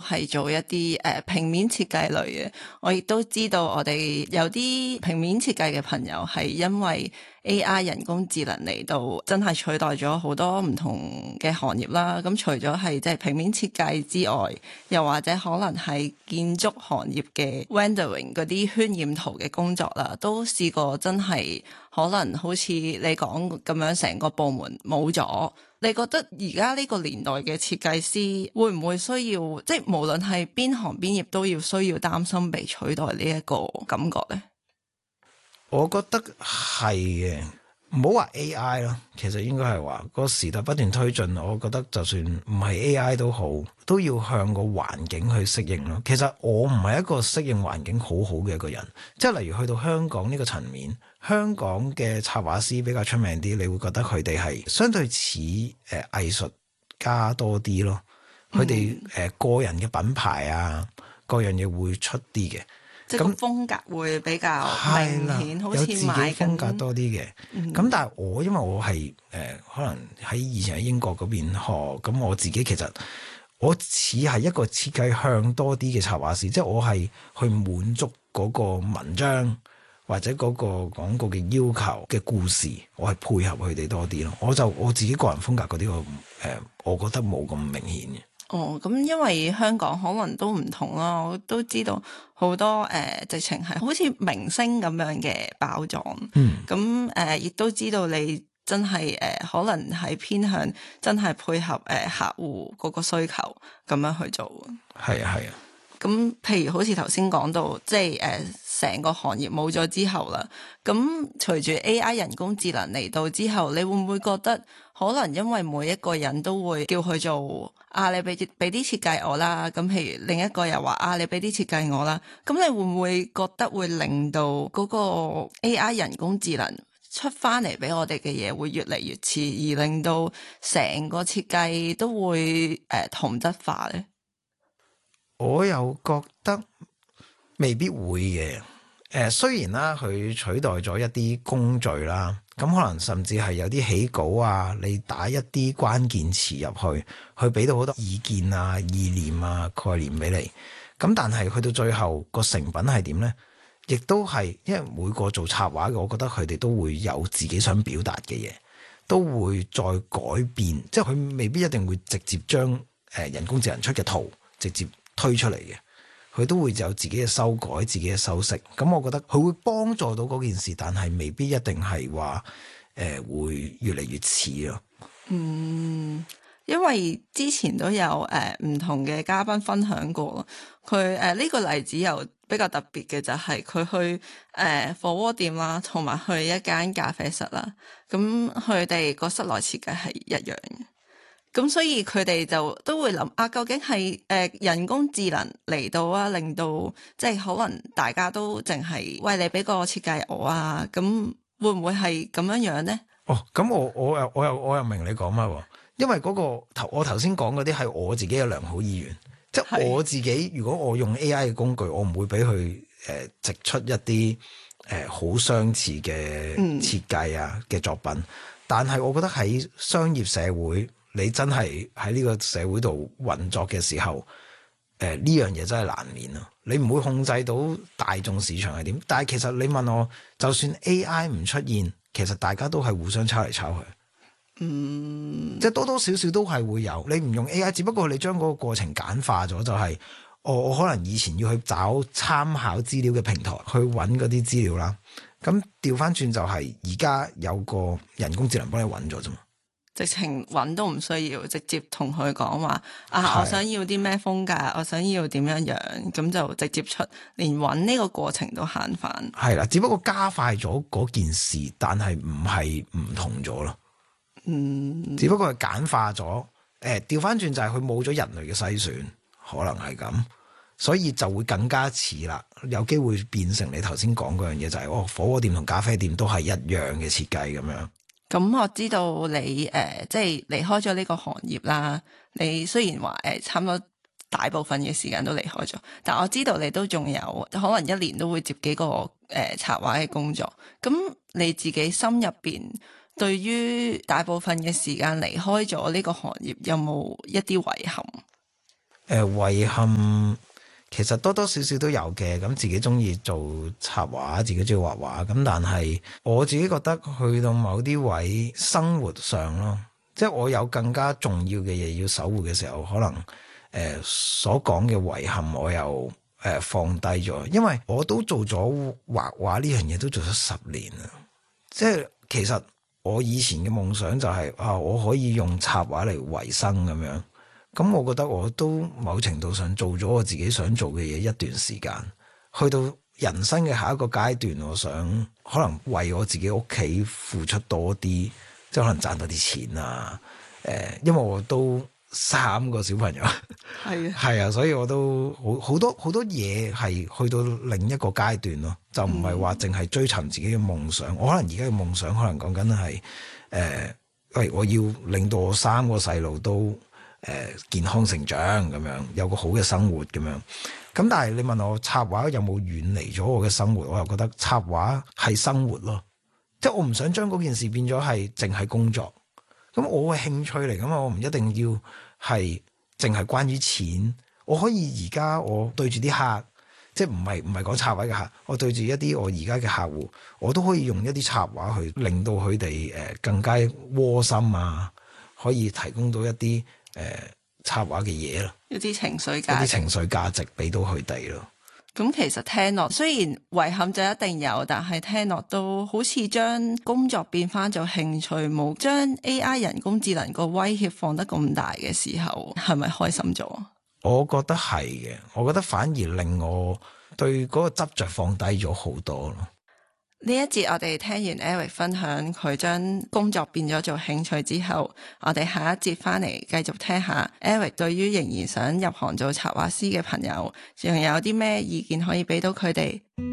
係做一啲平面設計類嘅。我亦都知道我哋有啲平面設計嘅朋友係因為 AI 人工智能嚟到真係取代咗好多唔同嘅行業啦。咁除咗係即係平面設計之外，又或者可能係建築行業嘅 rendering 嗰啲渲染圖嘅工作啦，都試過真係可能好似你講咁樣成個部門冇咗。你覺得而家呢個年代嘅設計師會唔會需要，即係無論係邊行邊業都要需要擔心被取代呢一個感覺呢？ 我覺得係嘅，唔好話 AI 咯，其實應該係話個時代不斷推進，我覺得就算唔係 AI 都好，都要向個環境去適應咯。其實我唔係一個適應環境好好嘅一個人，即係例如去到香港呢個層面，香港嘅插畫師比較出名啲，你會覺得佢哋係相對似藝術家多啲咯，佢哋個人嘅品牌啊，各樣嘢會出啲嘅。 即係個風格會比較明顯，好似有自己風格多啲嘅。咁但係因為我係可能喺以前喺英國嗰邊學，咁我自己其實我似係一個設計向多啲嘅插畫師，即係我係去滿足嗰個文章或者嗰個廣告嘅要求嘅故事，我係配合佢哋多啲咯。我自己個人風格嗰啲我覺得冇咁明顯嘅。 咁因為香港可能都唔同啦，我都知道好多直情係好似明星咁樣嘅包裝，咁亦都知道你真係可能係偏向真係配合客戶嗰個需求咁樣去做。 係啊。 咁譬如好似頭先講到，即係成個行業冇咗之後啦，咁隨住 AI 人工智能嚟到之後，你會唔會覺得可能因為每一個人都會叫佢做你俾啲設計我啦，咁譬如另一個又話你俾啲設計我啦，咁你會唔會覺得會令到嗰個 AI 人工智能出翻嚟俾我哋嘅嘢會越嚟越似，而令到成個設計都會同質化咧？ 我又覺得未必會嘅。雖然啦，佢取代咗一啲工序啦，咁可能甚至係有啲起稿啊，你打一啲關鍵詞入去俾到好多意見啊、意念啊、概念俾你。咁但係去到最後個成品係點呢？亦都係因為每個做插畫嘅，我覺得佢哋都會有自己想表達嘅嘢，都會再改變，即係佢未必一定會直接將人工智能出嘅圖直接推出嚟嘅，佢都會有自己嘅修改、自己嘅修飾。咁我覺得佢會幫助到嗰件事，但係未必一定係話會越嚟越似咯。 因為之前都有唔同嘅嘉賓分享過，佢呢個例子又比較特別嘅就係佢去火鍋店啦，同埋去一間咖啡室啦，咁佢哋個室內設計係一樣嘅。咁所以佢哋就都會諗究竟係人工智能嚟到啊，令到即係可能大家都淨係喂，你俾個設計我啊，咁會唔會係咁樣樣呢？ 咁我又明你講乜喎？因為我頭先講嗰啲係我自己嘅良好意願，即係我自己如果我用 AI 嘅工具，我唔會俾佢直出一啲好相似嘅設計啊嘅作品。但係我覺得喺商業社會，你真係喺呢個社會度運作嘅時候，呢樣嘢真係難免咯。你唔會控制到大眾市場係點，但係其實你問我，就算 AI 唔出現，其實大家都係互相抄嚟抄去，即係多多少少都係會有。你唔用 AI，只不過你將嗰個過程簡化咗，就係我可能以前要去找參考資料嘅平台去揾嗰啲資料啦，咁調翻轉就係而家有個人工智能幫你揾咗啫嘛。 直情揾都唔需要，直接同佢講話我想要啲咩風格，我想要點樣樣，咁就直接出，連揾呢個過程都慳返。 係啦，只不過加快咗嗰件事，但係唔係唔同咗咯。只不過係簡化咗。調翻轉就係佢冇咗人類嘅篩選，可能係咁，所以就會更加似啦。有機會變成你頭先講嗰樣嘢，就係火鍋店同咖啡店都係一樣嘅設計咁樣。 咁我知道你即係離開咗呢個行業啦。你雖然話差唔多大部分嘅時間都離開咗，但我知道你都仲有可能一年都會接幾個插畫嘅工作。咁你自己心入邊對於大部分嘅時間離開咗呢個行業，有冇一啲遺憾？ 遺憾其實多多少少都有嘅，咁自己中意做插畫，自己中意畫畫，咁但係我自己覺得去到某啲位生活上咯，即係我有更加重要嘅嘢要守護嘅時候，可能所講嘅遺憾我又放低咗，因為我都做咗畫畫呢樣嘢都做咗10年啦，即係其實我以前嘅夢想就係我可以用插畫嚟維生咁樣。咁我覺得我都某程度上做咗我自己想做嘅嘢一段時間，去到人生嘅下一個階段，我想可能為我自己屋企付出多啲，即係可能賺多啲錢啊。因為我都3個小朋友， 係啊， 係啊，所以我都好多嘢係去到另一個階段咯，就唔係話淨係追尋自己嘅夢想。我可能而家嘅夢想可能講緊係我要令到我3個細路都健康成長咁樣，有個好嘅生活咁樣。咁但係你問我插畫有冇遠離咗我嘅生活，我又覺得插畫係生活咯，即係我唔想將嗰件事變咗係淨係工作。咁我嘅興趣嚟噶嘛，我唔一定要係淨係關於錢。我可以而家我對住啲客，即係唔係講插畫嘅客，我對住一啲我而家嘅客戶，我都可以用一啲插畫去令到佢哋更加窩心啊，可以提供到一啲插畫嘅嘢咯， 一啲情緒一價值， 啲情緒價值俾到佢哋咯。 咁其實聽落雖然遺憾就一定有，但係聽落都好似將工作變翻做興趣，冇將 AI 人工智能個威脅放得咁大嘅時候，係咪開心咗？ 我覺得係嘅，我覺得反而令我對嗰個執着放低咗好多咯。 呢一節我哋聽完 Eric 分享佢將工作變咗做興趣之後，我哋下一節翻嚟繼續聽下 Eric 對於仍然想入行做插畫師嘅朋友，仲有啲咩意見可以俾到佢哋？